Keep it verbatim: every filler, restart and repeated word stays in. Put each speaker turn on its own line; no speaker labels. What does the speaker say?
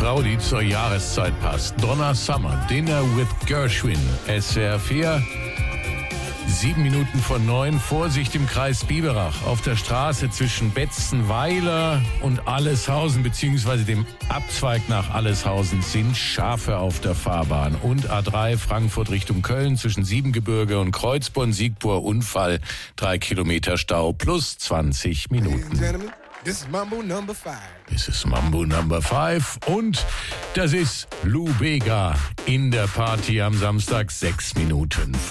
Frau, die zur Jahreszeit passt. Donna Summer, Dinner with Gershwin. S W R vier, sieben Minuten vor neun. Vorsicht im Kreis Biberach. Auf der Straße zwischen Betzenweiler und Alleshausen, beziehungsweise dem Abzweig nach Alleshausen, sind Schafe auf der Fahrbahn. Und A drei Frankfurt Richtung Köln zwischen Siebengebirge und Kreuzborn-Siegburg Unfall. Drei Kilometer Stau plus zwanzig Minuten.
This is Mambo Number Five.
Das ist Mambo Number Five und das ist Lou Bega in der Party am Samstag, sechs Minuten vor